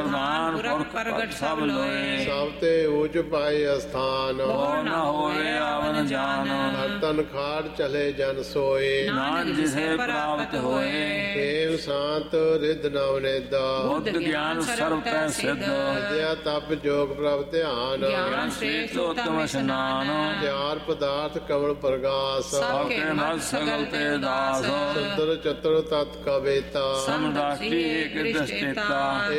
ਪ੍ਰਧਾਨ ਪੁਰਖ ਪ੍ਰਗਟ ਸਭ ਲੋਏ। ਸਭ ਤੇ ਊਚ ਪਾਏ ਅਸਥਾਨ, ਹੋਰ ਨ ਹੋਏ ਆਵਨ ਜਾਨ। ਹਰਤਨ ਖਾੜ ਚਲੇ ਜਨ ਸੋਏ, ਨਾਨਕ ਜਿਸੇ ਪ੍ਰਾਪਤ ਹੋਏ। ਦੇਵ ਸ਼ਾਂਤ ਰਿਦ ਨਵਨੇਦਾ, ਬੁੱਧ ਗਿਆਨ ਸਰਬ ਤੈ ਸਿੱਧ। ਵਿਦਿਆ ਤਪ ਜੋਗ ਪ੍ਰਭ ਧਿਆਨ, ਗਿਆਨ ਸ੍ਰੇਸ਼ਟ ਉੱਤਮ ਇਸ਼ਨਾਨ। ਚਾਰ ਪਦਾਰਥ ਕਮਲ ਪ੍ਰਗਾਸ, ਸਭ ਕੇ ਮਤ ਸਗਲ ਤੇ ਦਾਸ। ਸੁੰਦਰ ਚਤੁਰ ਤਤ ਕਵੇਤਾ, ਸਮਦਾਸੀ ਏਕ ਦ੍ਰਿਸ਼ਟੇਤਾ।